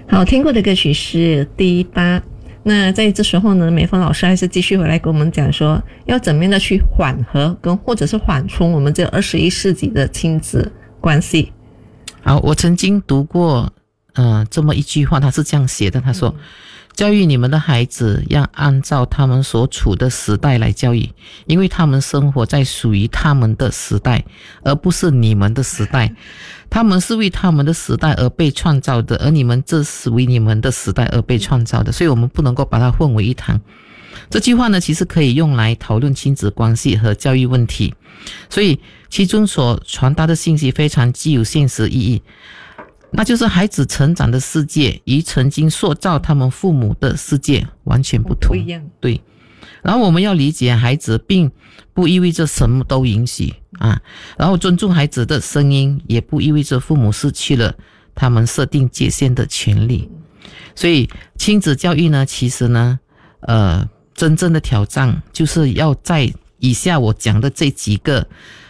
好，听过的歌曲是第8。那在这时候呢，美凤老师还是继续回来跟我们讲说，要怎么样的去缓和跟或者是缓冲我们这21世纪的亲子关系。 好，我曾经读过这么一句话，他是这样写的，他说教育你们的孩子要按照他们所处的时代来教育，因为他们生活在属于他们的时代，而不是你们的时代。他们是为他们的时代而被创造的，而你们这是为你们的时代而被创造的，所以我们不能够把它混为一谈。这句话呢，其实可以用来讨论亲子关系和教育问题，所以其中所传达的信息非常具有现实意义，那就是孩子成长的世界与曾经塑造他们父母的世界完全不同， 不一样。 对。然后我们要理解孩子并不意味着什么都允许啊，然后尊重孩子的声音也不意味着父母失去了他们设定界限的权利。所以亲子教育呢，其实呢真正的挑战就是要在以下我讲的这几个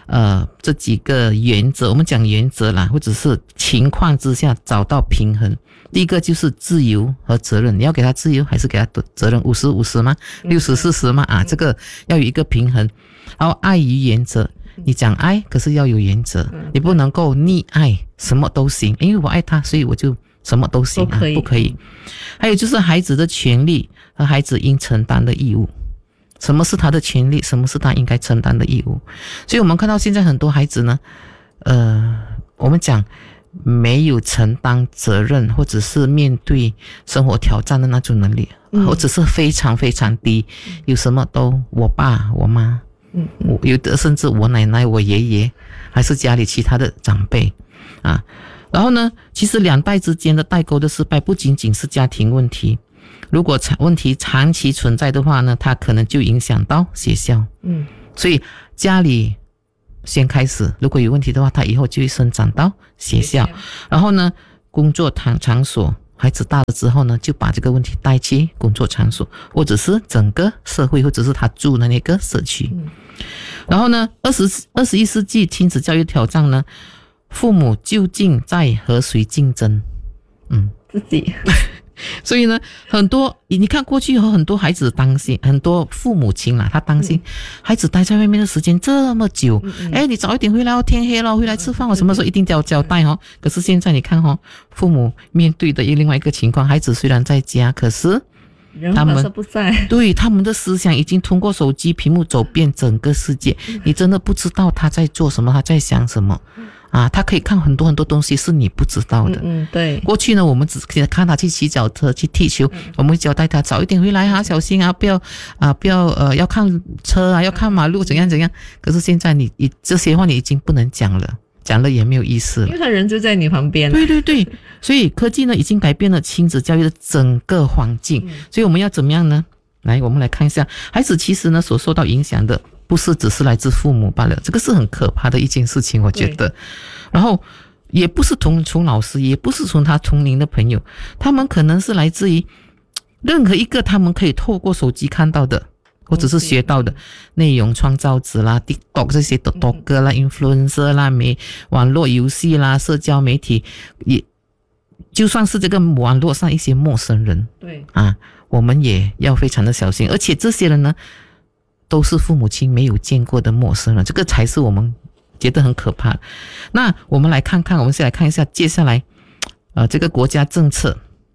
原则，我们讲原则啦，或者是情况之下找到平衡。第一个就是自由和责任，你要给他自由还是给他责任？50-50吗？60-40吗？这个要有一个平衡。然后爱与原则，你讲爱，可是要有原则，你不能够溺爱，什么都行，因为我爱他，所以我就什么都行不可以。还有就是孩子的权利和孩子应承担的义务。什么是他的权利，什么是他应该承担的义务。所以我们看到现在很多孩子呢我们讲没有承担责任，或者是面对生活挑战的那种能力，或者是非常非常低，有什么都我爸我妈，有的甚至我奶奶我爷爷，还是家里其他的长辈啊。然后呢，其实两代之间的代沟的失败不仅仅是家庭问题，如果问题长期存在的话呢，它可能就影响到学校。所以家里先开始，如果有问题的话，它以后就会生长到学校。然后呢，工作场所，孩子大了之后呢，就把这个问题带去工作场所，或者是整个社会，或者是他住的那个社区。然后呢，21世纪亲子教育挑战呢，父母究竟在和谁竞争？ 自己。 所以呢，很多你看过去有很多孩子担心，很多父母亲啦，他担心孩子待在外面的时间这么久，你早一点回来哦，天黑了回来吃饭，我什么时候一定要交代哦。可是现在你看父母面对的另外一个情况，孩子虽然在家，可是他们不在， 对他们的思想已经通过手机屏幕走遍整个世界，你真的不知道他在做什么，他在想什么。他可以看很多很多东西是你不知道的。 对。 过去呢，我们只看他去骑脚车、去踢球，我们会交代他早一点回来啊，小心啊，不要要看车啊，要看马路怎样怎样。可是现在你这些话你已经不能讲了，讲了也没有意思了， 因为他人就在你旁边。 对，所以科技呢已经改变了亲子教育的整个环境。所以我们要怎么样呢？来，我们来看一下，孩子其实呢所受到影响的不是只是来自父母罢了，这个是很可怕的一件事情，我觉得。然后也不是从老师，也不是从他同龄的朋友，他们可能是来自于任何一个他们可以透过手机看到的，或者是学到的内容创造者啦 TikTok 这些 TikToker 啦 Influencer 啦网络游戏啦社交媒体，也就算是这个网络上一些陌生人， 对我们也要非常的小心。而且这些人呢都是父母亲没有见过的陌生人，这个才是我们觉得很可怕。那我们先来看一下接下来这个国家政策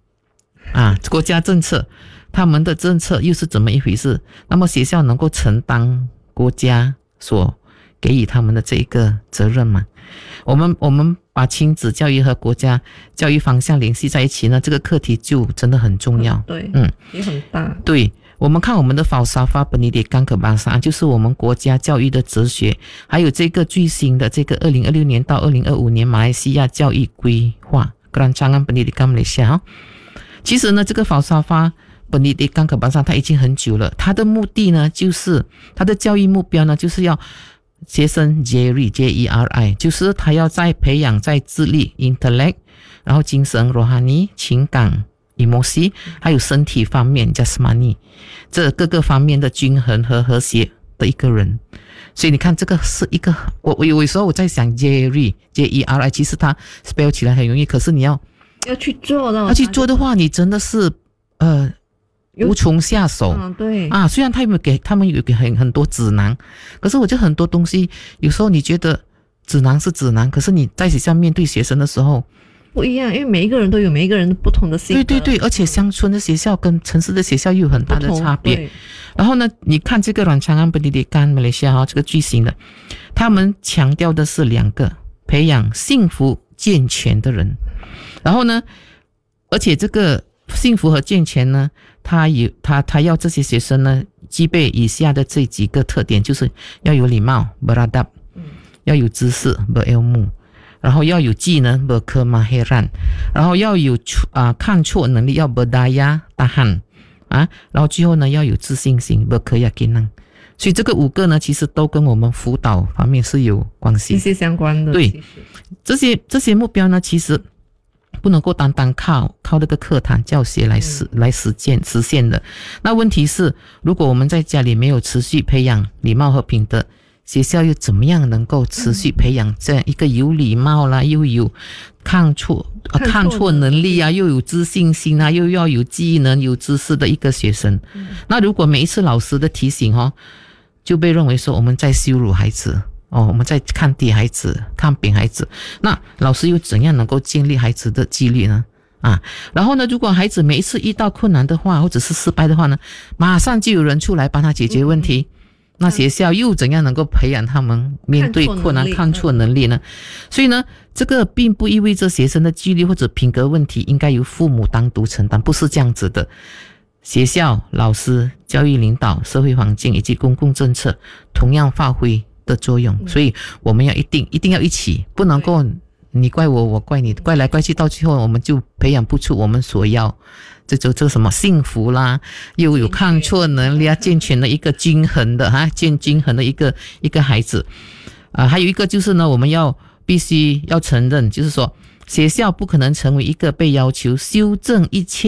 他们的政策又是怎么一回事。那么学校能够承担国家所给予他们的这一个责任吗？我们把亲子教育和国家教育方向联系在一起呢，这个课题就真的很重要。 对，也很大。 对，我们看我们的falsafah pendidikan kebangsaan，就是我们国家教育的哲学，还有这个最新的这个2026年到2025年马来西亚教育规划 Rancangan Pendidikan Malaysia。其实呢，这个falsafah pendidikan kebangsaan它已经很久了，它的目的呢，就是它的教育目标呢，就是要学生 Jeri 就是他要培养在智力 intellect， 然后精神 rohani 情感 emosi， 还有身体方面 jasmani， 这各个方面的均衡和和谐的一个人。所以你看，这个是一个我有时候我在想 Jeri 其实它 spell 起来很容易，可是你要要去做的， 要去做的话，你真的是无从下手。 对啊，虽然他们有给很多指南，可是我觉得很多东西有时候你觉得指南是指南，可是你在学校面对学生的时候不一样，因为每一个人都有每一个人不同的性格。 对，而且乡村的学校跟城市的学校又有很大的差别。然后呢，你看这个阮长安本地干马来西亚这个巨星的，他们强调的是2个，培养幸福健全的人。然后呢，而且这个幸福和健全呢，他要这些学生呢具备以下的这几个特点，就是要有礼貌 beradab， 要有知识 berilmu， 然后要有技能 berkemahiran， 然后要有看错能力要 berdaya tahan， 然后最后呢要有自信心 berkeyakinan。所以这个5个呢，其实都跟我们辅导方面是有关系， 息息相关的。 对，这些目标呢，其实不能够单单靠这个课堂教学来实现的。那问题是，如果我们在家里没有持续培养礼貌和品德，学校又怎么样能够持续培养这样一个有礼貌啦，又有看错能力啊，又有自信心啊，又要有技能有知识的一个学生？那如果每一次老师的提醒就被认为说我们在羞辱孩子我们在看低孩子看扁孩子，那老师又怎样能够建立孩子的纪律呢？然后呢，如果孩子每一次遇到困难的话或者是失败的话呢，马上就有人出来帮他解决问题，那学校又怎样能够培养他们面对困难看错能力呢？所以呢，这个并不意味着学生的纪律或者品格问题应该由父母单独承担，不是这样子的。学校、老师、教育领导、社会环境以及公共政策同样发挥的作用，所以我们要一定要一起，不能够你怪我，我怪你，怪来怪去，到最后我们就培养不出我们所要这什么幸福啦，又有看错能力健全的一个均衡的一个孩子。还有一个就是呢，我们必须要承认，就是说学校不可能成为一个被要求修正一切